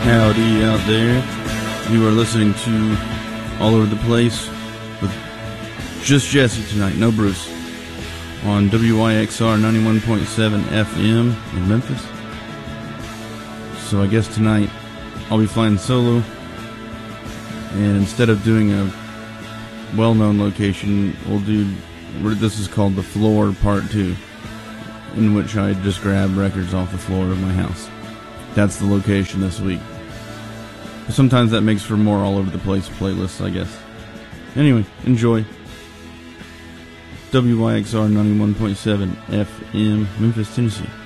Howdy out there. You are listening to All Over the Place with just Jesse tonight, no Bruce, on WYXR 91.7 FM in Memphis. So I guess tonight I'll be flying solo, and instead of doing a well-known location, this is called The Floor Part 2, in which I just grab records off the floor of my house. That's the location this week. But sometimes that makes for more all over the place playlists, I guess. Anyway, enjoy. WYXR 91.7 FM, Memphis, Tennessee.